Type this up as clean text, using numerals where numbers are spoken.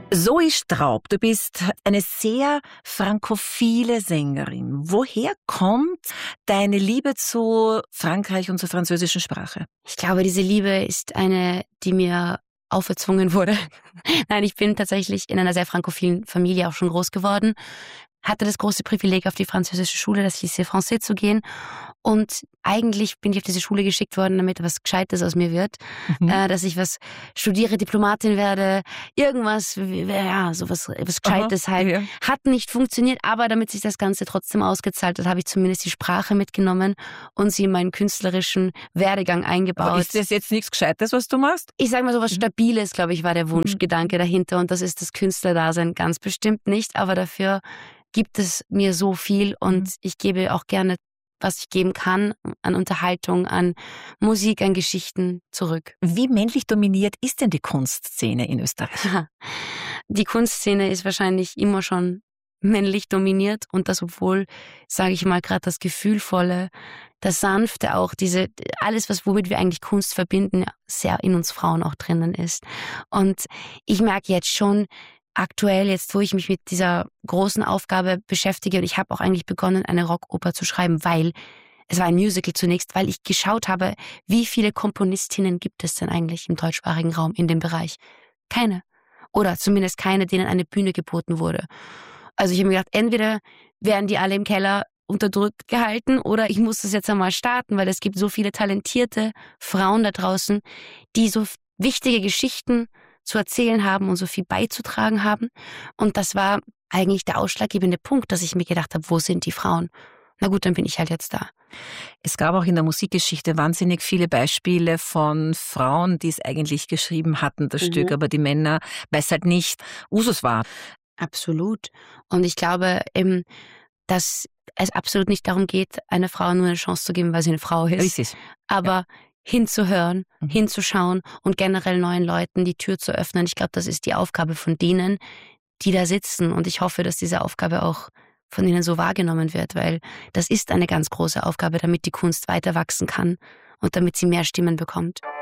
Zoe Straub, du bist eine sehr frankophile Sängerin. Woher kommt deine Liebe zu Frankreich und zur französischen Sprache? Ich glaube, diese Liebe ist eine, die mir auferzwungen wurde. Nein, ich bin tatsächlich in einer sehr frankophilen Familie auch schon groß geworden. Hatte das große Privileg, auf die französische Schule, das Lycée Français, zu gehen. Und eigentlich bin ich auf diese Schule geschickt worden, damit was Gescheites aus mir wird. Dass ich was studiere, Diplomatin werde, irgendwas, ja, sowas, was Gescheites halt. Ja. Hat nicht funktioniert, aber damit sich das Ganze trotzdem ausgezahlt hat, habe ich zumindest die Sprache mitgenommen und sie in meinen künstlerischen Werdegang eingebaut. Aber ist das jetzt nichts Gescheites, was du machst? Ich sage mal so was Stabiles, glaube ich, war der Wunschgedanke dahinter. Und das ist das Künstlerdasein ganz bestimmt nicht, aber dafür gibt es mir so viel und ich gebe auch gerne, was ich geben kann, an Unterhaltung, an Musik, an Geschichten zurück. Wie männlich dominiert ist denn die Kunstszene in Österreich? Die Kunstszene ist wahrscheinlich immer schon männlich dominiert und das, obwohl, sage ich mal, gerade das Gefühlvolle, das Sanfte auch, alles, womit wir eigentlich Kunst verbinden, sehr in uns Frauen auch drinnen ist. Und ich merke jetzt schon, aktuell, jetzt wo ich mich mit dieser großen Aufgabe beschäftige und ich habe auch eigentlich begonnen, eine Rockoper zu schreiben, weil es war ein Musical zunächst, weil ich geschaut habe, wie viele Komponistinnen gibt es denn eigentlich im deutschsprachigen Raum in dem Bereich? Keine. Oder zumindest keine, denen eine Bühne geboten wurde. Also ich habe mir gedacht, entweder werden die alle im Keller unterdrückt gehalten oder ich muss das jetzt einmal starten, weil es gibt so viele talentierte Frauen da draußen, die so wichtige Geschichten zu erzählen haben und so viel beizutragen haben. Und das war eigentlich der ausschlaggebende Punkt, dass ich mir gedacht habe, wo sind die Frauen? Na gut, dann bin ich halt jetzt da. Es gab auch in der Musikgeschichte wahnsinnig viele Beispiele von Frauen, die es eigentlich geschrieben hatten, das Stück, aber die Männer, weil es halt nicht Usus war. Absolut. Und ich glaube, dass es absolut nicht darum geht, einer Frau nur eine Chance zu geben, weil sie eine Frau ist. Richtig. Aber hinzuhören, hinzuschauen und generell neuen Leuten die Tür zu öffnen. Ich glaube, das ist die Aufgabe von denen, die da sitzen. Und ich hoffe, dass diese Aufgabe auch von ihnen so wahrgenommen wird, weil das ist eine ganz große Aufgabe, damit die Kunst weiter wachsen kann und damit sie mehr Stimmen bekommt.